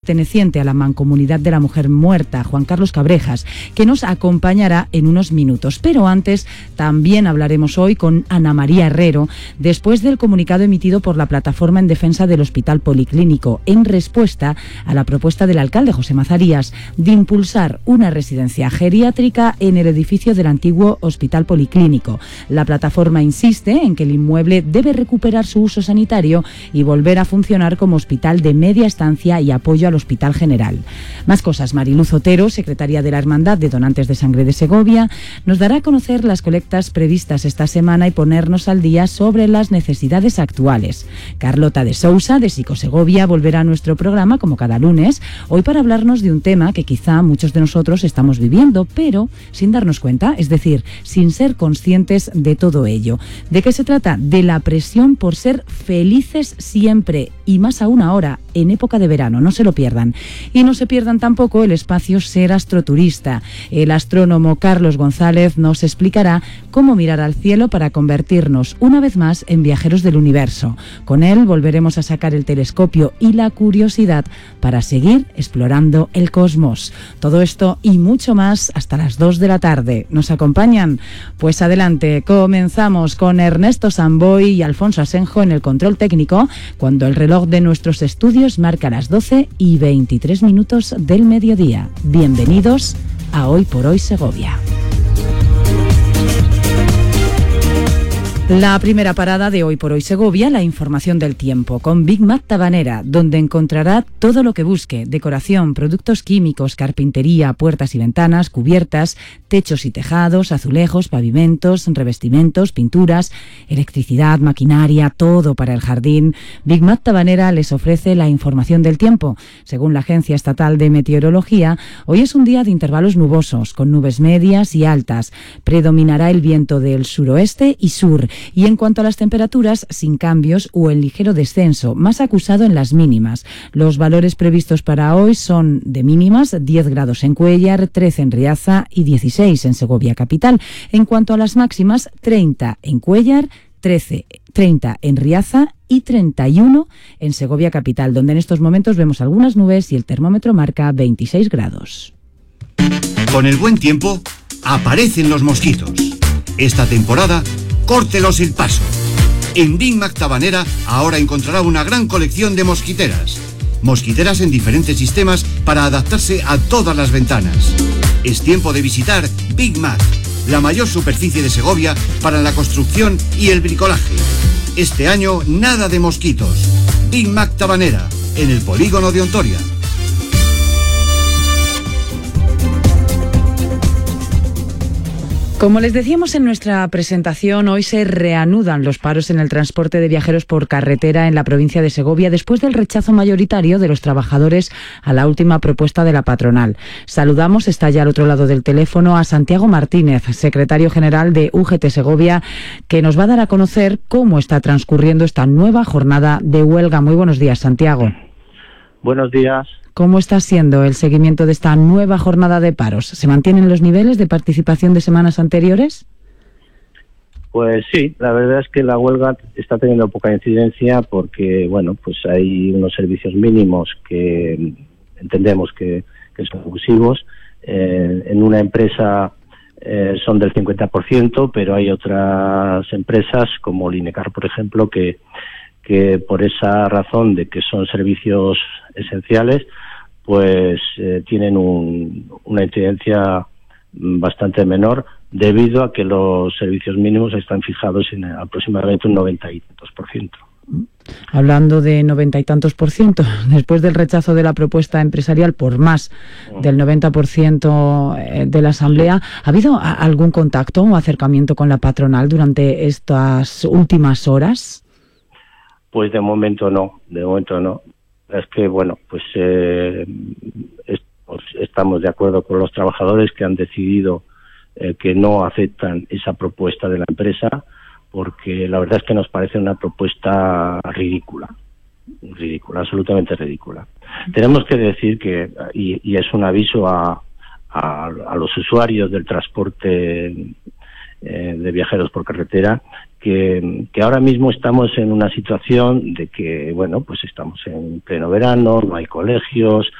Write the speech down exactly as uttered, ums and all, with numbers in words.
perteneciente a la Mancomunidad de la Mujer Muerta, Juan Carlos Cabrejas, que nos acompañará en unos minutos. Pero antes, también hablaremos hoy con Ana María Herrero, después del comunicado emitido por la Plataforma en Defensa del Hospital Policlínico, en respuesta a la propuesta del alcalde José Mazarías de impulsar una residencia geriátrica en el edificio del antiguo Hospital Policlínico. La plataforma insiste en que el inmueble debe recuperar su uso sanitario y volver a funcionar como hospital de media estancia y apoyo al Hospital General. Más cosas. Mariluz Otero, secretaria de la Hermandad de Donantes de Sangre de Segovia, nos dará a conocer las colectas previstas esta semana y ponernos al día sobre las necesidades actuales. Carlota de Sousa, de Psicosegovia, volverá a nuestro programa como cada lunes, hoy para hablarnos de un tema que quizá muchos de nosotros estamos viviendo, pero sin darnos cuenta, es decir, sin ser conscientes de todo ello. ¿De qué se trata? De la presión por ser felices siempre, y más aún ahora, en época de verano, no se lo pierdan. Y no se pierdan tampoco el espacio Ser Astroturista. El astrónomo Carlos González nos explicará cómo mirar al cielo para convertirnos una vez más en viajeros del universo. Con él volveremos a sacar el telescopio y la curiosidad para seguir explorando el cosmos. Todo esto y mucho más hasta las dos de la tarde. ¿Nos acompañan? Pues adelante, comenzamos con Ernesto Samboy y Alfonso Asenjo en el control técnico, cuando el reloj de nuestros estudios marca las doce y veintitrés minutos del mediodía. Bienvenidos a Hoy por Hoy Segovia. La primera parada de Hoy por Hoy Segovia, la información del tiempo, con Big Mac Tabanera, donde encontrará todo lo que busque: decoración, productos químicos, carpintería, puertas y ventanas, cubiertas, techos y tejados, azulejos, pavimentos, revestimientos, pinturas, electricidad, maquinaria, todo para el jardín. Big Mac Tabanera les ofrece la información del tiempo. Según la Agencia Estatal de Meteorología, hoy es un día de intervalos nubosos, con nubes medias y altas. Predominará el viento del suroeste y sur. Y en cuanto a las temperaturas, sin cambios o en ligero descenso, más acusado en las mínimas. Los valores previstos para hoy son de mínimas: diez grados en Cuéllar, trece en Riaza y dieciséis en Segovia capital. En cuanto a las máximas, treinta en Cuéllar, trece, treinta en Riaza y treinta y uno en Segovia capital, donde en estos momentos vemos algunas nubes y el termómetro marca veintiséis grados. Con el buen tiempo, aparecen los mosquitos. Esta temporada, córtelos el paso. En Big Mac Tabanera ahora encontrará una gran colección de mosquiteras. Mosquiteras en diferentes sistemas para adaptarse a todas las ventanas. Es tiempo de visitar Big Mac, la mayor superficie de Segovia para la construcción y el bricolaje. Este año nada de mosquitos. Big Mac Tabanera, en el polígono de Ontoria. Como les decíamos en nuestra presentación, hoy se reanudan los paros en el transporte de viajeros por carretera en la provincia de Segovia después del rechazo mayoritario de los trabajadores a la última propuesta de la patronal. Saludamos, está ya al otro lado del teléfono, a Santiago Martínez, secretario general de U G T Segovia, que nos va a dar a conocer cómo está transcurriendo esta nueva jornada de huelga. Muy buenos días, Santiago. Buenos días. ¿Cómo está siendo el seguimiento de esta nueva jornada de paros? ¿Se mantienen los niveles de participación de semanas anteriores? Pues sí, la verdad es que la huelga está teniendo poca incidencia porque, bueno, pues hay unos servicios mínimos que entendemos que, que son abusivos. Eh, en una empresa eh, son del cincuenta por ciento, pero hay otras empresas como Linecar, por ejemplo, que que por esa razón de que son servicios esenciales, pues eh, tienen un, una incidencia bastante menor debido a que los servicios mínimos están fijados en aproximadamente un noventa y tantos por ciento. Hablando de noventa y tantos por ciento, después del rechazo de la propuesta empresarial por más del noventa por ciento de la Asamblea, ¿ha habido algún contacto o acercamiento con la patronal durante estas últimas horas? Pues de momento no, de momento no. Es que, bueno, pues eh, es, pues estamos de acuerdo con los trabajadores que han decidido eh, que no aceptan esa propuesta de la empresa, porque la verdad es que nos parece una propuesta ridícula, ridícula, absolutamente ridícula. Tenemos que decir que, y, y es un aviso a, a, a los usuarios del transporte eh, de viajeros por carretera, Que, que ahora mismo estamos en una situación de que, bueno, pues estamos en pleno verano, no hay colegios,